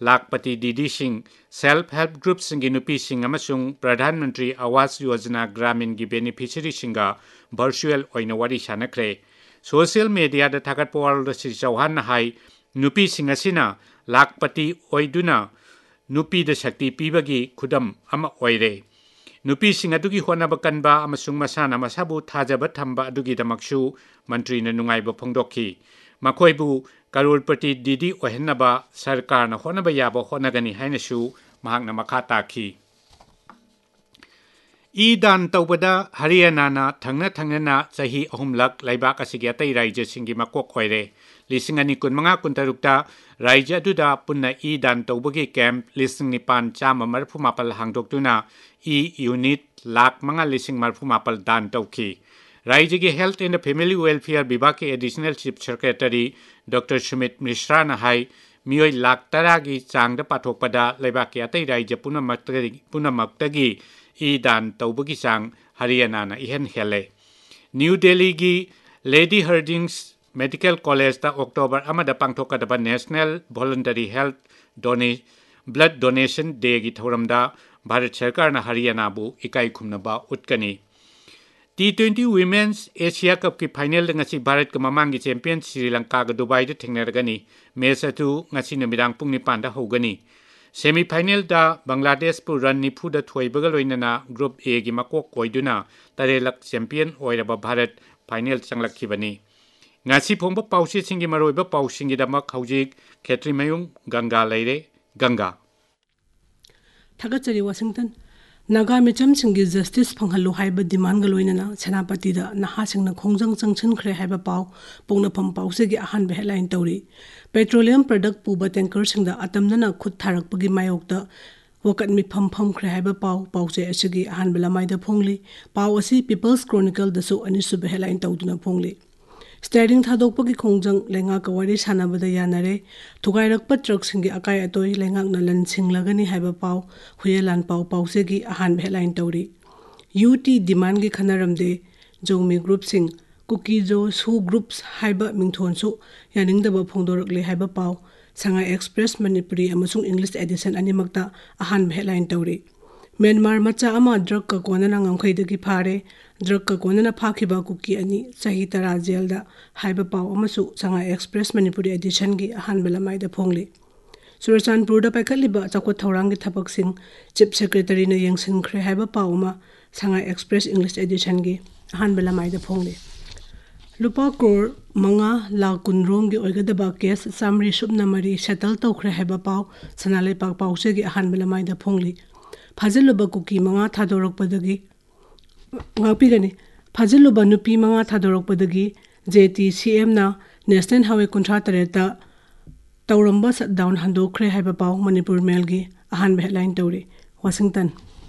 lakpati didi sing self help group singi nupi sing amasung pradhan mantri awas yojana gramin gi beneficiary singa virtual oina wari sanakre social media da thagat pawal da si chauhan hai nupi sing asina lakpati oiduna nupi da shakti pibagi khudam ama oire nupi sing adugi honaba kanba amasung masana masabu thajaba thamba adugi damaksu mantri na nungai ba phongdokhi makoibu karulpati didi ohenaba sarkar na honaba yaba honagani hainasu mahakna makha takhi idan tawbada haryana na thangna na chahi ahumlak laibak asigi atai raija singi makok khoire lisingani kunmanga kuntarukta raija duda punna idan tawbagi camp lising nipan chama marfu mapal hangdoktuna unit lak manga lising marfu mapal dan tawki राज्य के health and family welfare विभाग के additional chief secretary doctor Sumit Mishra ने high मियोई lakh तरा की चांग पाथोपदा लेबाक के अतई राज्य पुनमक्तगी ई दान तौबगी चांग हरियाणा ना इहन हेले न्यू दिल्ली की लेडी हर्डिंग्स मेडिकल कॉलेज ता October अमदा पांगथोकदबा national voluntary health blood donation day की थौरमदा भारत सरकार ना हरियाणा बु इकाई खुमनबा उतकनी T20 Women's Asia Cup की फाइनल ngasi भारत के ममांगी चैंपियन श्रीलंका का दुबई दा थेंगनरगनी मैच अतु ngasi नमिदांग पुंग निपान दा होगनी सेमीफाइनल दा बांग्लादेश पु रन निफु दा थोइबगा लोइनना ग्रुप ए की मकोक कोइदुना तरेलक चैंपियन ओइरबा भारत फाइनल चंगलखिबनी ngasi फोंबा पाउसी सिंगी मरोइबा पाउसिंगी दमक हौजिक खेत्रीमयुंग गंगा लेरे Ganga थगचरी Washington Naga Mitcham सिंगी justice फंगहलो हाइबा demand गलोइनना सेनापति दा नहा सिंगना खोंजंग चंगछन खरे हाइबा पाव पोंगनफम पाउसे गी अहान बे हेडलाइन तौरी पेट्रोलियम प्रोडक्ट पुबा टैंकर सिंगदा अतमना खुद थारकपगी मायोक्ता वकत मिफम फम खरे हाइबा पाव पाउसे असिगी अहान बलामाइदा फोंगली पाव असि पीपल्स क्रॉनिकल दसो अनिसु बे हेडलाइन तौदुना फोंगली स्टेरिंग थादोकपगी खोंजंग लेंगा कवारी सानाबदा यानारे थुगाइरकप ट्रक सिंगी अकाय अतोय लेंगाक न लन सिंगलगनी हाइबा पाव हुयेलान पाव पाउसेगी अहान हेडलाइन तौरी यूटी डिमांड गी खनरमदे जोमी ग्रुप सिंग कुकीजो सु ग्रुप्स हाइबा मिंगथोनसु यानिंगदबा फोंदोरकले हाइबा पाव Sangai express Manipuri अमसुंग English edition अनिमक्ता Ahaan headline तौरी Myanmar मचा अमा ड्रग का कोनना ngamkhaidagi phare ड्रग का कोनना फाखिबा कुकी अनि सही तरा जेल दा हाइबा पाव अमसु संगा एक्सप्रेस मणिपुरी एडिशन गी अहान बेलामाइदा फोंगली सुरचानपुर दा पाइखलिबा चको थौरांग गी थपक सिंह चीफ सेक्रेटरी ने यंगसिन खरे हाइबा पाव मा संगा एक्सप्रेस इंग्लिश एडिशन गी अहान बेलामाइदा फोंगली लुपा करोड़ मंगा लाख कुनरोंग गी ओइगदबा केस सामरी सुबना मरी सेटल तौखरे हाइबा पाव सनाले पाक पावसे गी अहान बेलामाइदा फोंगली फाजिलुबा कुकी मंगा थादोरकपदगी ngapigani फाजिलुबा नुपी मंगा थादोरकपदगी JTCM ना नेशनल हाईवे कुंठा तरता तौरंबा शटडाउन हंदोखरे हाइबा पाव मणिपुर मेल गी अहान हेडलाइन तौरी वाशिंगटन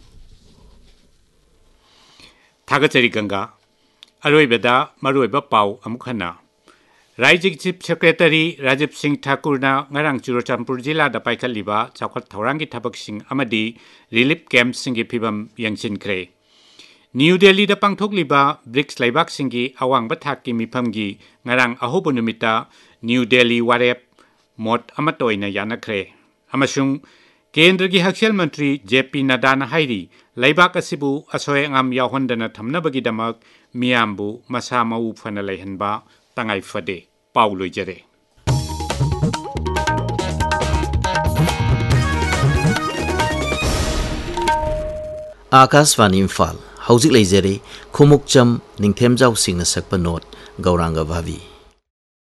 थागचरी गंगा अरोइबदा मरोइबा पाव अमुखना राज्य चीफ सेक्रेटरी राजीव सिंह ठाकुर ना ngarang चुरचानपुर जिला दा पाइखलिबा चाखत थौरांगी थबक Singh अमदी relief camp सिंगी फिबम यंगसिनख्रे new Delhi दा पांगथोकलिबा ब्रिक्स लाइबाक सिंगी अवांग बथाकी मिफमगी ngarang अहोबो नुमिता न्यू दिल्ली वारेप मोट अमतोइना यानख्रे अमसुंग केंद्र की हक्सेल मंत्री जेपी नड्डा ना हाइरी लाइबाक असिबु असोय अंगाम याहोंदना थमनबगी दमक मियामबु मसा मउ फना लेहनबा तंगाई फदे पाउलो जरे आकाशवाणी इम्फाल हौजिक लेजरे खुमुकचम निंथेमजाउ सिंह सकपा नोट गौरांगा भावी।